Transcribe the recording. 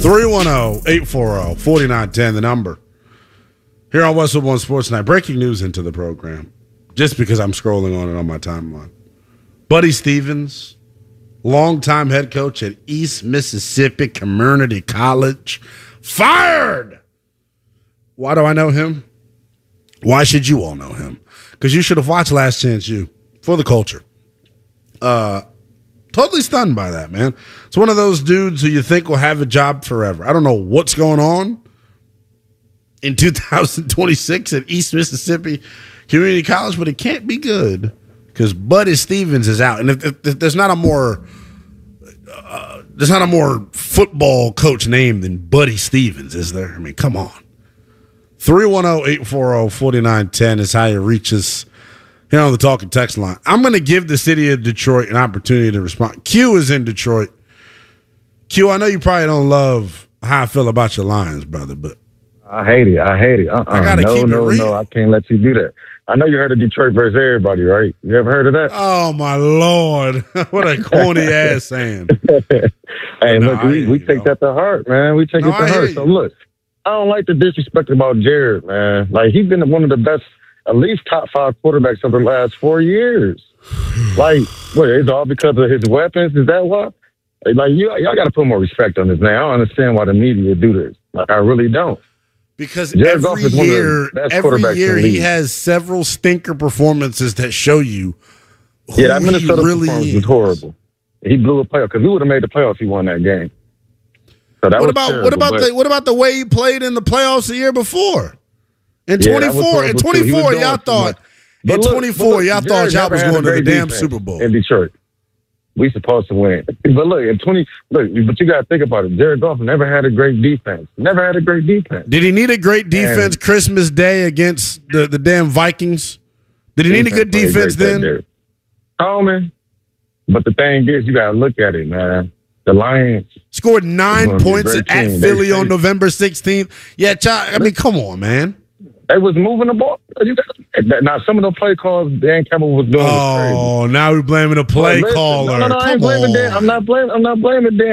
310-840-4910, the number. Here on Westwood One Sports Night, breaking news into the program, just because I'm scrolling on it on my timeline. Buddy Stevens, longtime head coach at East Mississippi Community College, fired! Why do I know him? Why should you all know him? Because you should have watched Last Chance U for the culture. Totally stunned by that, man. It's one of those dudes who you think will have a job forever. I don't know what's going on in 2026 at East Mississippi Community College, but it can't be good because Buddy Stevens is out. And if there's not a more football coach name than Buddy Stevens, is there? I mean, come on. 310-840-4910 is how you reach us here on the Talking Text line. I'm going to give the city of Detroit an opportunity to respond. Q is in Detroit. Q, I know you probably don't love how I feel about your Lions, brother, but I hate it. I gotta keep it real. No, I can't let you do that. I know you heard of Detroit versus everybody, right? You ever heard of that? Oh, my Lord. What a corny ass saying. Hey, look, we take that to heart, man. We take it to heart. So, look, I don't like the disrespect about Jared, man. Like, he's been one of the best, at least top 5 quarterbacks of the last 4 years. Like, what, it's all because of his weapons? Is that why? Like, y'all got to put more respect on this, man. I don't understand why the media do this. Like, I really don't. Because every year he has several stinker performances that show you who that Minnesota really performance was horrible. He blew a playoff because we would have made the playoffs if he won that game. So that what about the way he played in the playoffs the year before? In 24, y'all thought y'all was going to the damn Super Bowl in Detroit. We supposed to win. But look, but you got to think about it. Jared Goff never had a great defense. Did he need a great defense Christmas Day against the damn Vikings? Did he need a good defense then? Oh, man. But the thing is, you got to look at it, man. The Lions scored 9 points at Philly on November 16th. Yeah, I mean, come on, man. They was moving the ball. Now, some of the play calls Dan Campbell was doing was crazy. Oh, now we're blaming the play caller. No, I ain't blaming Dan. I'm not blaming Dan.